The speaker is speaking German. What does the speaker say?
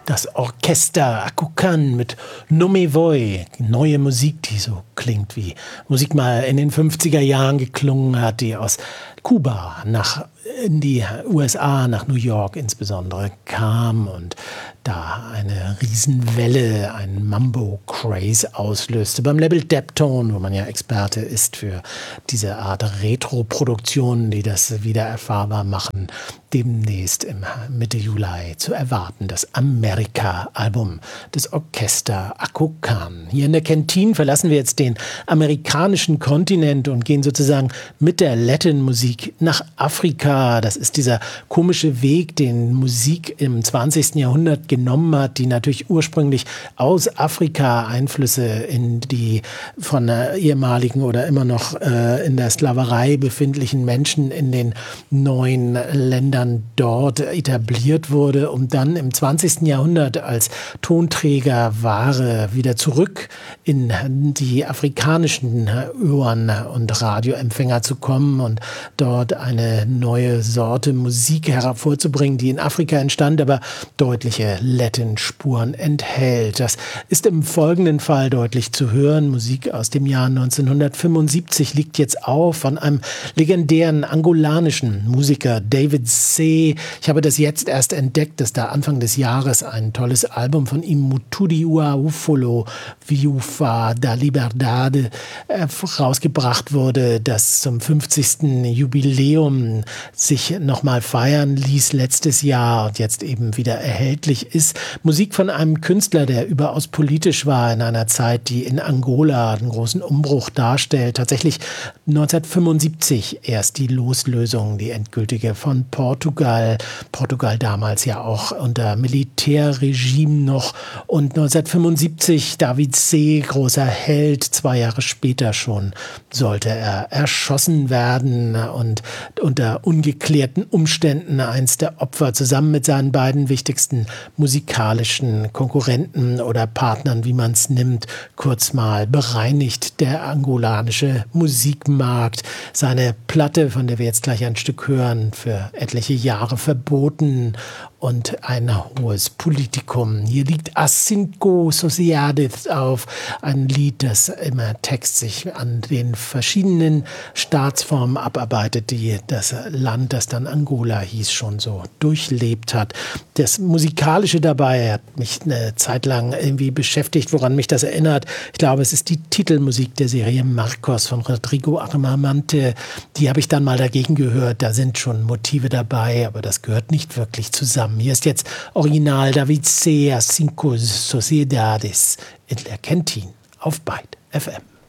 Das Orchester Akukan mit No Me Voy, neue Musik, die so klingt wie Musik mal in den 50er Jahren geklungen hat, die aus Kuba in die USA, nach New York insbesondere kam und da eine Riesenwelle, ein Mambo-Craze auslöste. Beim Label Deptone, wo man ja Experte ist für diese Art Retro-Produktionen, die das wieder erfahrbar machen, demnächst im Mitte Juli zu erwarten. Das Amerika-Album des Orchester Akukan. Hier in der Kantine verlassen wir jetzt den amerikanischen Kontinent und gehen sozusagen mit der Latin-Musik nach Afrika. Das ist dieser komische Weg, den Musik im 20. Jahrhundert genommen hat, die natürlich ursprünglich aus Afrika Einflüsse in die von ehemaligen oder immer noch in der Sklaverei befindlichen Menschen in den neuen Ländern dort etabliert wurde, um dann im 20. Jahrhundert als Tonträgerware wieder zurück in die afrikanischen Ohren und Radioempfänger zu kommen und dort eine neue Sorte Musik hervorzubringen, die in Afrika entstand, aber deutliche Latin-Spuren enthält. Das ist im folgenden Fall deutlich zu hören. Musik aus dem Jahr 1975 liegt jetzt auf von einem legendären angolanischen Musiker, David C. Ich habe das jetzt erst entdeckt, dass da Anfang des Jahres ein tolles Album von ihm, Mutudi Ua Ufolo Viufa da Liberdade, rausgebracht wurde, das zum 50. Jubiläum sich nochmal feiern ließ letztes Jahr und jetzt eben wieder erhältlich ist. Musik von einem Künstler, der überaus politisch war in einer Zeit, die in Angola einen großen Umbruch darstellt. Tatsächlich 1975 erst die Loslösung, die endgültige von Portugal. Portugal damals ja auch unter Militärregime noch. Und 1975 David C., großer Held, 2 Jahre später schon sollte er erschossen werden und unter ungeklärten Umständen eins der Opfer zusammen mit seinen beiden wichtigsten musikalischen Konkurrenten oder Partnern, wie man es nimmt, kurz mal bereinigt der angolanische Musikmarkt. Seine Platte, von der wir jetzt gleich ein Stück hören, für etliche Jahre verboten und ein hohes Politikum. Hier liegt As Cinco Sociedades auf, ein Lied, das im Text sich an den verschiedenen Staatsformen abarbeitet, die das Land, das dann Angola hieß, schon so durchlebt hat. Das Musikalische dabei hat mich eine Zeit lang irgendwie beschäftigt, woran mich das erinnert. Ich glaube, es ist die Titelmusik der Serie Marcos von Rodrigo Armamante. Die habe ich dann mal dagegen gehört. Da sind schon Motive dabei, aber das gehört nicht wirklich zusammen. Hier ist jetzt Original David C. Cinco Sociedades in der Kantine auf Byte FM.